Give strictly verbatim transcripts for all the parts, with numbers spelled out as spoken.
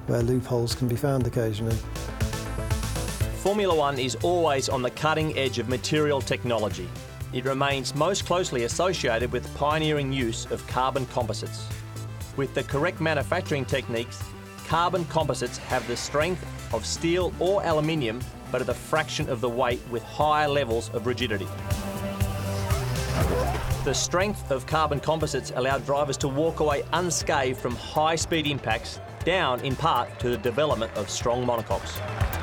where loopholes can be found occasionally. Formula One is always on the cutting edge of material technology. It remains most closely associated with pioneering use of carbon composites. With the correct manufacturing techniques, carbon composites have the strength of steel or aluminium, but at a fraction of the weight with higher levels of rigidity. The strength of carbon composites allowed drivers to walk away unscathed from high-speed impacts, down in part to the development of strong monocoques.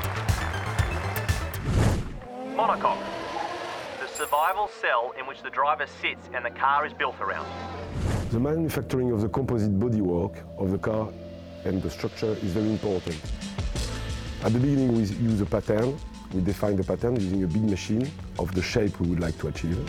Monocoque, the survival cell in which the driver sits and the car is built around. The manufacturing of the composite bodywork of the car and the structure is very important. At the beginning we use a pattern. We define the pattern using a big machine of the shape we would like to achieve.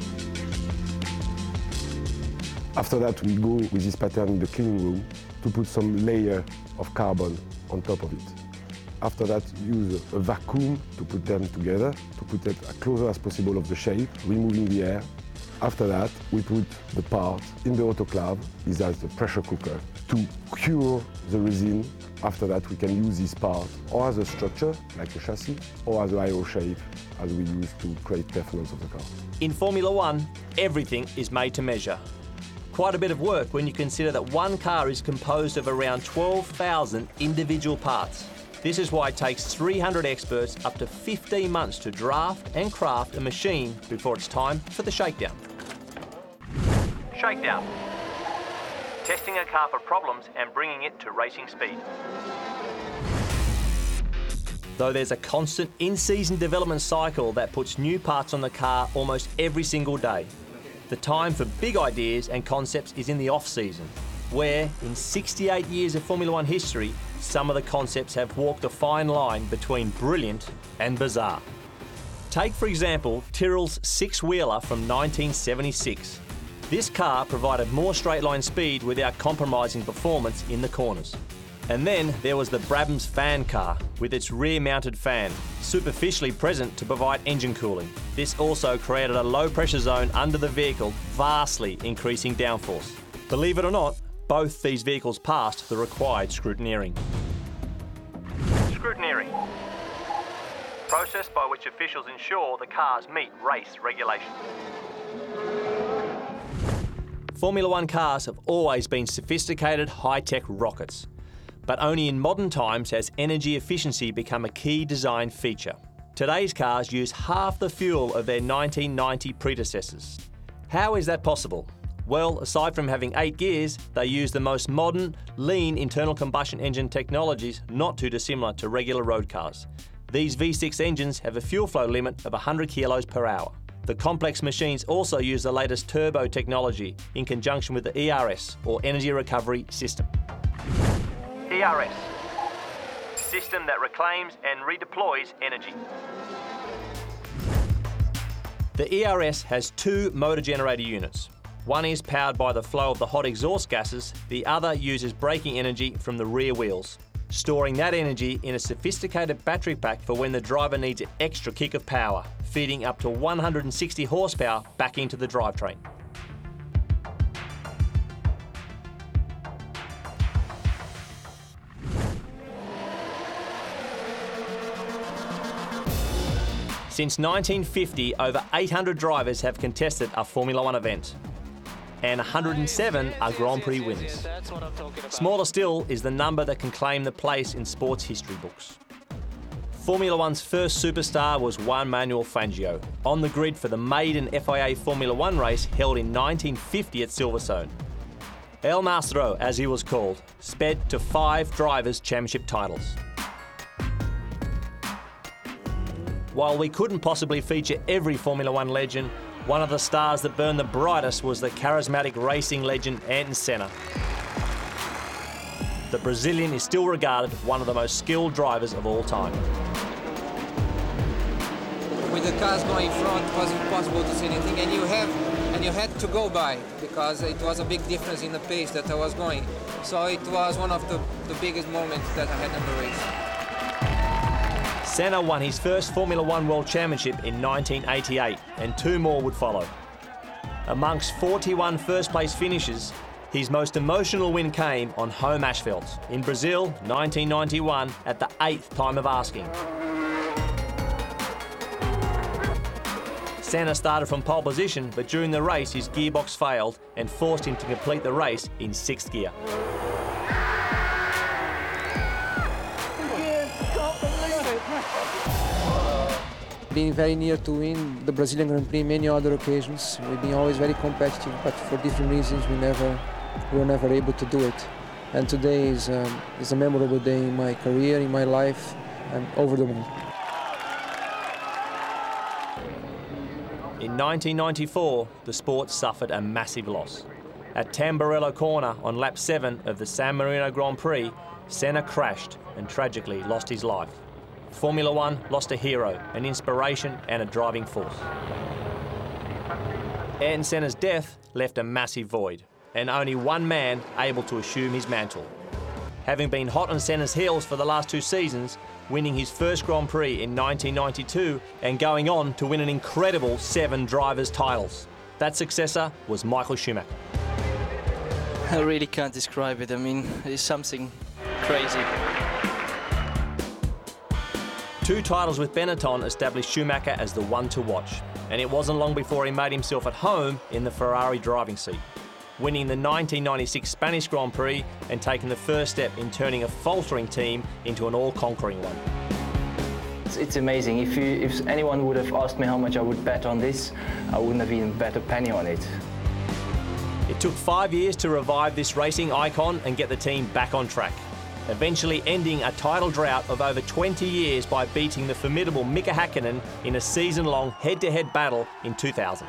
After that we go with this pattern in the cleaning room to put some layer of carbon on top of it. After that, use a vacuum to put them together, to put it as closer as possible of the shape, removing the air. After that, we put the part in the autoclave, is as a pressure cooker, to cure the resin. After that, we can use this part or as a structure, like a chassis, or as an aero shape, as we use to create performance of the car. In Formula One, everything is made to measure. Quite a bit of work when you consider that one car is composed of around twelve thousand individual parts. This is why it takes three hundred experts up to fifteen months to draft and craft a machine before it's time for the shakedown. Shakedown. Testing a car for problems and bringing it to racing speed. Though there's a constant in-season development cycle that puts new parts on the car almost every single day. The time for big ideas and concepts is in the off-season, where, in sixty-eight years of Formula One history, some of the concepts have walked a fine line between brilliant and bizarre. Take, for example, Tyrrell's six-wheeler from nineteen seventy-six. This car provided more straight-line speed without compromising performance in the corners. And then there was the Brabham's fan car, with its rear-mounted fan, superficially present to provide engine cooling. This also created a low-pressure zone under the vehicle, vastly increasing downforce. Believe it or not, both these vehicles passed the required scrutineering. Scrutineering. Process by which officials ensure the cars meet race regulations. Formula One cars have always been sophisticated, high-tech rockets. But only in modern times has energy efficiency become a key design feature. Today's cars use half the fuel of their nineteen ninety predecessors. How is that possible? Well, aside from having eight gears, they use the most modern, lean internal combustion engine technologies not too dissimilar to regular road cars. These V six engines have a fuel flow limit of one hundred kilos per hour. The complex machines also use the latest turbo technology in conjunction with the E R S, or Energy Recovery System. E R S, system that reclaims and redeploys energy. The E R S has two motor generator units. One is powered by the flow of the hot exhaust gases, the other uses braking energy from the rear wheels, storing that energy in a sophisticated battery pack for when the driver needs an extra kick of power, feeding up to one hundred sixty horsepower back into the drivetrain. Since nineteen fifty, over eight hundred drivers have contested a Formula One event, and one hundred seven are Grand Prix winners. Smaller still is the number that can claim the place in sports history books. Formula One's first superstar was Juan Manuel Fangio, on the grid for the maiden F I A Formula One race held in nineteen fifty at Silverstone. El Mastro, as he was called, sped to five drivers' championship titles. While we couldn't possibly feature every Formula One legend, one of the stars that burned the brightest was the charismatic racing legend Ayrton Senna. The Brazilian is still regarded one of the most skilled drivers of all time. With the cars going in front, it was impossible to see anything, and you have and you had to go by because it was a big difference in the pace that I was going. So it was one of the, the biggest moments that I had in the race. Senna won his first Formula One World Championship in nineteen eighty-eight, and two more would follow. Amongst forty-one first-place finishes, His most emotional win came on home asphalt in Brazil, nineteen ninety-one, at the eighth time of asking. Senna started from pole position, but during the race his gearbox failed and forced him to complete the race in sixth gear. Being very near to win the Brazilian Grand Prix, many other occasions. We've been always very competitive, but for different reasons we never, we were never able to do it. And today is, um, is a memorable day in my career, in my life. I'm over the moon. In nineteen ninety-four, the sport suffered a massive loss. At Tamburello Corner on lap seven of the San Marino Grand Prix, Senna crashed and tragically lost his life. Formula One lost a hero, an inspiration and a driving force. Ayrton Senna's death left a massive void, and only one man able to assume his mantle. Having been hot on Senna's heels for the last two seasons, winning his first Grand Prix in nineteen ninety-two and going on to win an incredible seven drivers' titles. That successor was Michael Schumacher. I really can't describe it. I mean, it's something crazy. Two titles with Benetton established Schumacher as the one to watch, and it wasn't long before he made himself at home in the Ferrari driving seat, winning the nineteen ninety-six Spanish Grand Prix and taking the first step in turning a faltering team into an all-conquering one. It's, it's amazing. If, you, if anyone would have asked me how much I would bet on this, I wouldn't have even bet a penny on it. It took five years to revive this racing icon and get the team back on track, eventually ending a title drought of over twenty years by beating the formidable Mika Häkkinen in a season-long head-to-head battle in two thousand.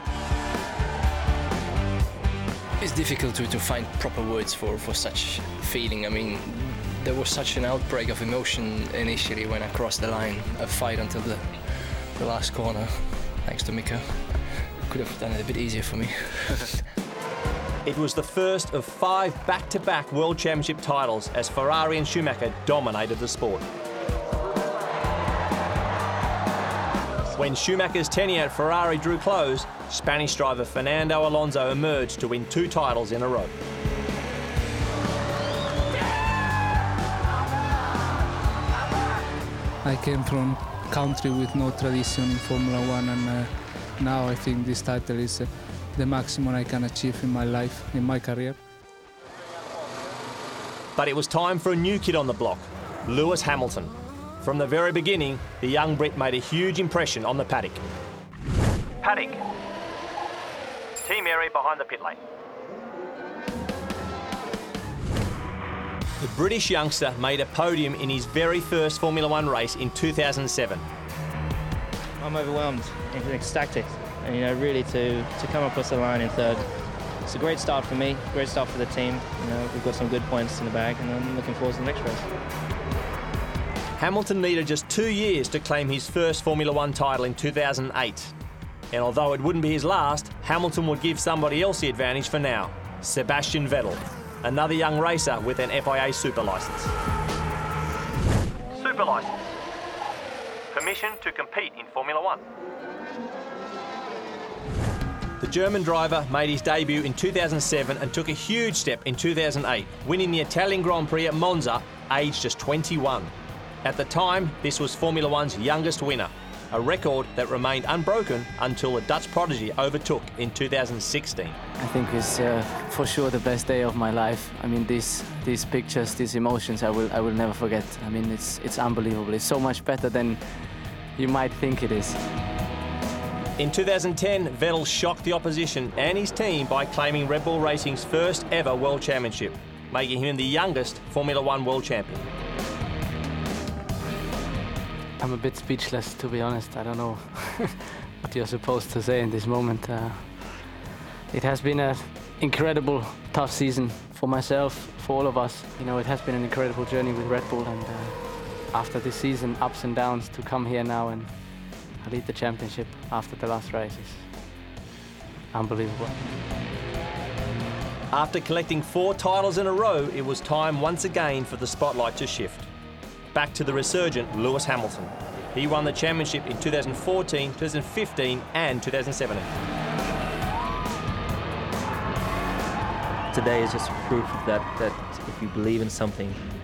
It's difficult to, to find proper words for, for such feeling. I mean, there was such an outbreak of emotion initially when I crossed the line, a fight until the, the last corner, thanks to Mika. Could have done it a bit easier for me. It was the first of five back-to-back World Championship titles as Ferrari and Schumacher dominated the sport. When Schumacher's tenure at Ferrari drew close, Spanish driver Fernando Alonso emerged to win two titles in a row. I came from a country with no tradition in Formula One, and uh, now I think this title is uh, the maximum I can achieve in my life, in my career. But it was time for a new kid on the block, Lewis Hamilton. From the very beginning, the young Brit made a huge impression on the paddock. Paddock. Team area behind the pit lane. The British youngster made a podium in his very first Formula One race in two thousand seven. I'm overwhelmed and ecstatic, and you know, really to, to come across the line in third. It's a great start for me, great start for the team. You know, we've got some good points in the bag, and I'm looking forward to the next race. Hamilton needed just two years to claim his first Formula One title in two thousand eight. And although it wouldn't be his last, Hamilton would give somebody else the advantage for now, Sebastian Vettel, another young racer with an F I A super license. Super license. Permission to compete in Formula One. The German driver made his debut in two thousand seven and took a huge step in two thousand eight, winning the Italian Grand Prix at Monza, aged just twenty-one. At the time, this was Formula One's youngest winner, a record that remained unbroken until the Dutch prodigy overtook in two thousand sixteen. I think it's uh, for sure the best day of my life. I mean, these these pictures, these emotions, I will I will never forget. I mean, it's it's unbelievable. It's so much better than you might think it is. In two thousand ten, Vettel shocked the opposition and his team by claiming Red Bull Racing's first ever World Championship, making him the youngest Formula One World Champion. I'm a bit speechless, to be honest. I don't know what you're supposed to say in this moment. Uh, it has been an incredible, tough season for myself, for all of us. You know, it has been an incredible journey with Red Bull, and uh, after this season, ups and downs, to come here now and lead the championship after the last race is unbelievable. After collecting four titles in a row, it was time once again for the spotlight to shift. Back to the resurgent Lewis Hamilton. He won the championship in two thousand fourteen, two thousand fifteen and two thousand seventeen. today is just proof of that, that if you believe in something,